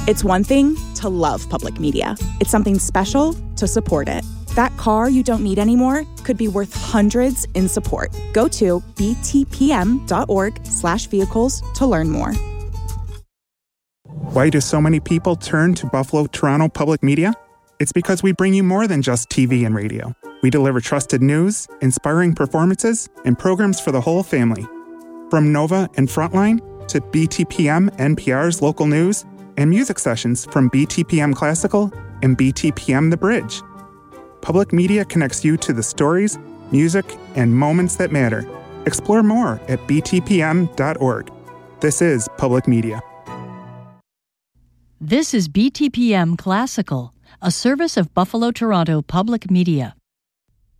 It's one thing to love public media. It's something special to support it. That car you don't need anymore could be worth hundreds in support. Go to btpm.org/vehicles to learn more. Why do so many people turn to Buffalo Toronto Public Media? It's because we bring you more than just TV and radio. We deliver trusted news, inspiring performances, and programs for the whole family. From Nova and Frontline to BTPM NPR's local news and music sessions from BTPM Classical and BTPM The Bridge. Public media connects you to the stories, music, and moments that matter. Explore more at btpm.org. This is Public Media. This is BTPM Classical, a service of Buffalo Toronto Public Media.